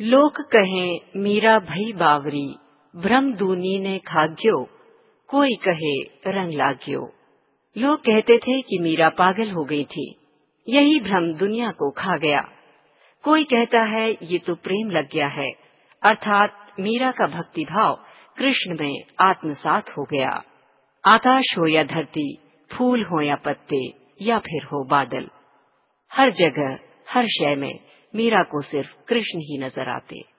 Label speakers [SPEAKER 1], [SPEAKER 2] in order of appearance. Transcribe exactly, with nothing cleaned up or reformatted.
[SPEAKER 1] लोक कहें मीरा भई बावरी, भ्रम दूनी ने खाग्यो, कोई कहे रंग लाग्यो। लोग कहते थे कि मीरा पागल हो गई थी, यही भ्रम दुनिया को खा गया। कोई कहता है ये तो प्रेम लग गया है, अर्थात मीरा का भक्ति भाव कृष्ण में आत्मसात हो गया। आकाश हो या धरती, फूल हो या पत्ते, या फिर हो बादल, हर जगह हर शय में मीरा को सिर्फ कृष्ण ही नजर आते।